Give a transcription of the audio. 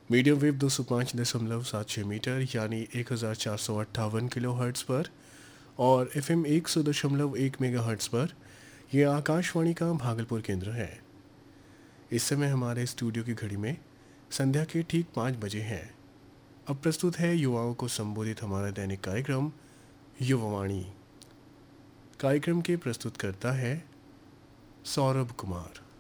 Medium wave 205.76 metre यानी 1458 kilo hertz पर और FM 100.1 मेगा हर्ट्ज़ पर यह आकाशवाणी का भागलपुर केंद्र है। इस समय हमारे स्टूडियो की घड़ी में संध्या के ठीक 5 बजे हैं। अब प्रस्तुत है युवाओं को संबोधित हमारा दैनिक कार्यक्रम युवावाणी। कार्यक्रम के प्रस्तुत करता है सौरभ कुमार।